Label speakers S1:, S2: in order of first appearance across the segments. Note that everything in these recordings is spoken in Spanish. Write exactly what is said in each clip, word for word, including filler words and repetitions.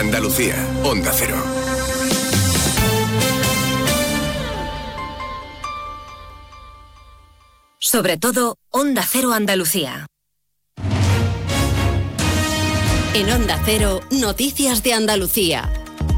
S1: Andalucía, Onda Cero.
S2: Sobre todo, Onda Cero Andalucía.
S3: En Onda Cero, Noticias de Andalucía.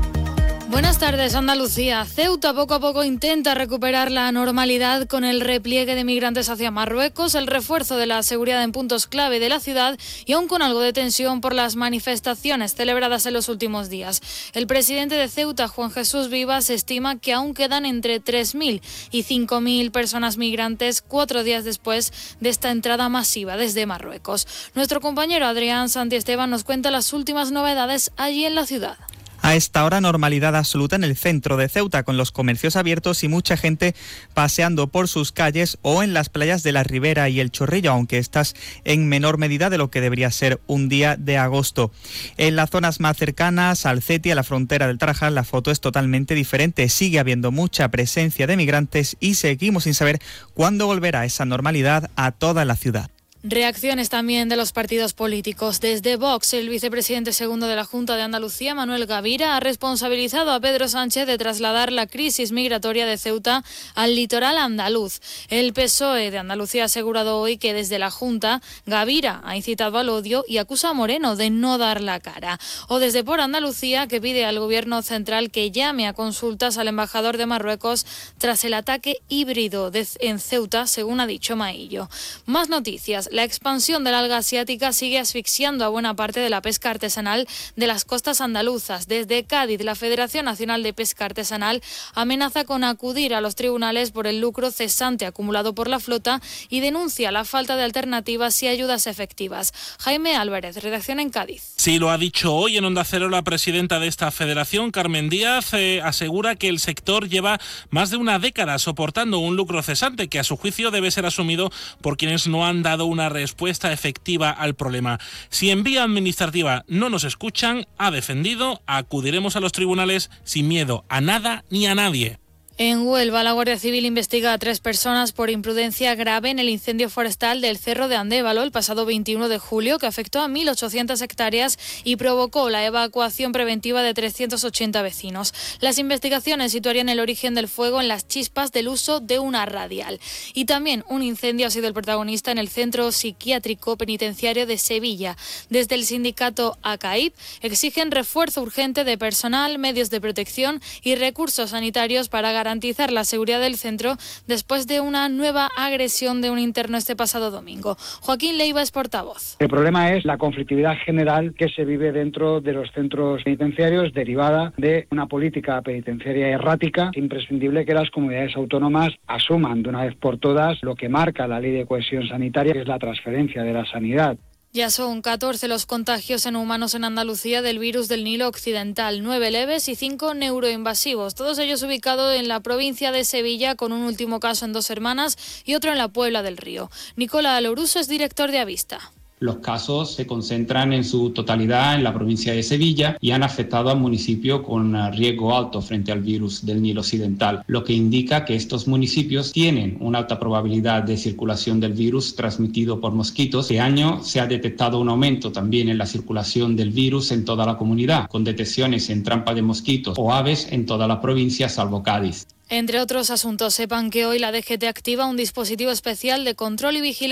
S4: Buenas tardes, Andalucía. Ceuta poco a poco intenta recuperar la normalidad con el repliegue de migrantes hacia Marruecos, el refuerzo de la seguridad en puntos clave de la ciudad y aún con algo de tensión por las manifestaciones celebradas en los últimos días. El presidente de Ceuta, Juan Jesús Vivas, estima que aún quedan entre tres mil y cinco mil personas migrantes cuatro días después de esta entrada masiva desde Marruecos. Nuestro compañero Adrián Santiesteban nos cuenta las últimas novedades allí en la ciudad.
S5: A esta hora, normalidad absoluta en el centro de Ceuta, con los comercios abiertos y mucha gente paseando por sus calles o en las playas de la Ribera y el Chorrillo, aunque estas en menor medida de lo que debería ser un día de agosto. En las zonas más cercanas al Ceti, a la frontera del Tarajal, la foto es totalmente diferente. Sigue habiendo mucha presencia de migrantes y seguimos sin saber cuándo volverá esa normalidad a toda la ciudad.
S4: Reacciones también de los partidos políticos. Desde Vox, el vicepresidente segundo de la Junta de Andalucía, Manuel Gavira, ha responsabilizado a Pedro Sánchez de trasladar la crisis migratoria de Ceuta al litoral andaluz. El P S O E de Andalucía ha asegurado hoy que desde la Junta, Gavira ha incitado al odio y acusa a Moreno de no dar la cara. O desde Por Andalucía, que pide al gobierno central que llame a consultas al embajador de Marruecos tras el ataque híbrido de, en Ceuta, según ha dicho Maillo. Más noticias. La expansión del alga asiática sigue asfixiando a buena parte de la pesca artesanal de las costas andaluzas. Desde Cádiz, la Federación Nacional de Pesca Artesanal amenaza con acudir a los tribunales por el lucro cesante acumulado por la flota y denuncia la falta de alternativas y ayudas efectivas. Jaime Álvarez, redacción en Cádiz.
S6: Sí, lo ha dicho hoy en Onda Cero la presidenta de esta federación, Carmen Díaz, eh, asegura que el sector lleva más de una década soportando un lucro cesante que a su juicio debe ser asumido por quienes no han dado una una respuesta efectiva al problema. Si en vía administrativa no nos escuchan, ha defendido, acudiremos a los tribunales sin miedo a nada ni a nadie.
S4: En Huelva, la Guardia Civil investiga a tres personas por imprudencia grave en el incendio forestal del Cerro de Andévalo el pasado veintiuno de julio, que afectó a mil ochocientas hectáreas y provocó la evacuación preventiva de trescientos ochenta vecinos. Las investigaciones situarían el origen del fuego en las chispas del uso de una radial. Y también un incendio ha sido el protagonista en el Centro Psiquiátrico Penitenciario de Sevilla. Desde el sindicato A C A I P exigen refuerzo urgente de personal, medios de protección y recursos sanitarios para garantizar garantizar la seguridad del centro después de una nueva agresión de un interno este pasado domingo. Joaquín Leiva es portavoz.
S7: El problema es la conflictividad general que se vive dentro de los centros penitenciarios derivada de una política penitenciaria errática. Es imprescindible que las comunidades autónomas asuman de una vez por todas lo que marca la Ley de Cohesión Sanitaria, que es la transferencia de la sanidad.
S4: Ya son catorce los contagios en humanos en Andalucía del virus del Nilo Occidental, nueve leves y cinco neuroinvasivos, todos ellos ubicados en la provincia de Sevilla, con un último caso en Dos Hermanas y otro en la Puebla del Río. Nicola Aloruso es director de Avista.
S8: Los casos se concentran en su totalidad en la provincia de Sevilla y han afectado al municipio con riesgo alto frente al virus del Nilo Occidental, lo que indica que estos municipios tienen una alta probabilidad de circulación del virus transmitido por mosquitos. Este año se ha detectado un aumento también en la circulación del virus en toda la comunidad, con detecciones en trampa de mosquitos o aves en toda la provincia salvo Cádiz.
S4: Entre otros asuntos, sepan que hoy la D G T activa un dispositivo especial de control y vigilancia